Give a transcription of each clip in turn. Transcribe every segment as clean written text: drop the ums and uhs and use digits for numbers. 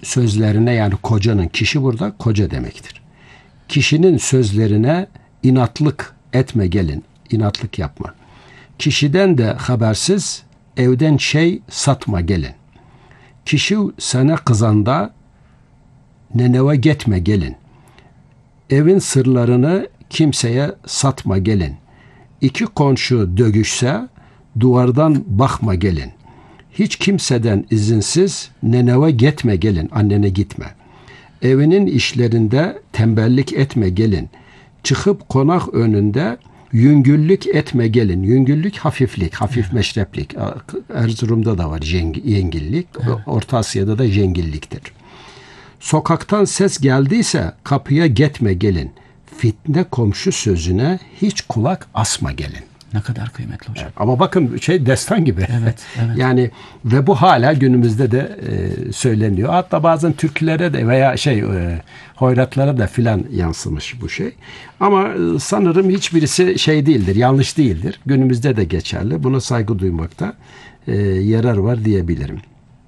sözlerine, yani kocanın, kişi burada koca demektir. Kişinin sözlerine inatlık etme gelin. İnatlık yapma. Kişiden de habersiz evden şey satma gelin. Kişi sana kızanda neneve gitme gelin. Evin sırlarını kimseye satma gelin. İki komşu dövüşse duvardan bakma gelin. Hiç kimseden izinsiz neneve gitme gelin, annene gitme. Evinin işlerinde tembellik etme gelin. Çıkıp konak önünde yüngüllük etme gelin. Yüngüllük hafiflik, hafif meşreplik. Erzurum'da da var yengillik. Orta Asya'da da jengilliktir. Sokaktan ses geldiyse kapıya gitme gelin. Fitne komşu sözüne hiç kulak asma gelin. Ne kadar kıymetli hocam. Ama bakın destan gibi. Evet. Yani ve bu hala günümüzde de söyleniyor. Hatta bazen türkülere de veya hoyratlara da filan yansımış bu şey. Ama sanırım hiçbirisi değildir, yanlış değildir. Günümüzde de geçerli. Buna saygı duymakta yarar var diyebilirim.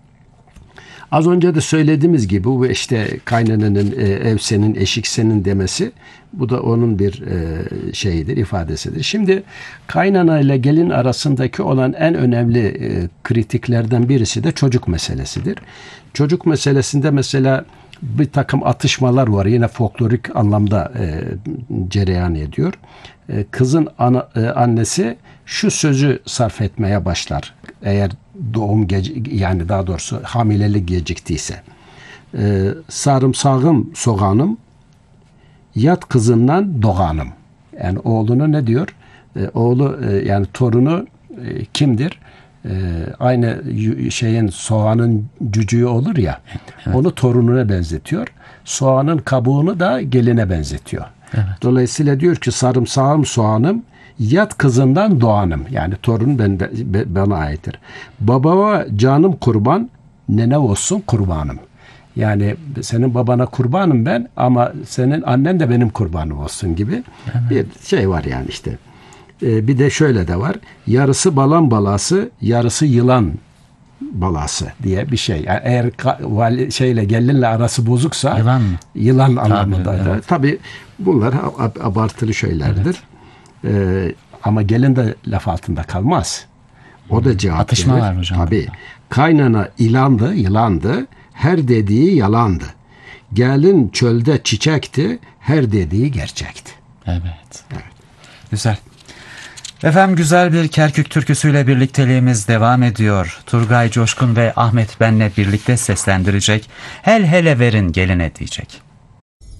Az önce de söylediğimiz gibi bu kaynananın ev senin, eşik senin demesi, bu da onun bir ifadesidir. Şimdi kaynana ile gelin arasındaki olan en önemli kritiklerden birisi de çocuk meselesidir. Çocuk meselesinde mesela bir takım atışmalar var. Yine folklorik anlamda cereyan ediyor. Kızın annesi şu sözü sarf etmeye başlar. Eğer yani daha doğrusu hamilelik geciktiyse. Sarımsağım soğanım, yat kızından doğanım. Yani oğlunu ne diyor? Oğlu yani torunu kimdir? Aynı soğanın cücüğü olur ya. Evet. Onu torununa benzetiyor. Soğanın kabuğunu da geline benzetiyor. Evet. Dolayısıyla diyor ki sarımsağım soğanım, yat kızından doğanım. Yani torun bana aittir. Babama canım kurban, nene olsun kurbanım. Yani senin babana kurbanım ben ama senin annen de benim kurbanım olsun gibi bir var yani işte. Bir de şöyle de var. Yarısı balan balası, yarısı yılan balası diye bir şey. Yani eğer gelinle arası bozuksa yılan mı? Yılan anlamında. Evet. Tabii bunlar abartılı şeylerdir. Evet. Ama gelin de laf altında kalmaz. O da cevap atışma verir. Var hocam. Tabii. Kaynana yılandı. Her dediği yalandı. Gelin çölde çiçekti. Her dediği gerçekti. Evet. Güzel. Efendim, güzel bir Kerkük türküsüyle birlikteliğimiz devam ediyor. Turgay Coşkun ve Ahmet benle birlikte seslendirecek. Hel hele verin geline diyecek.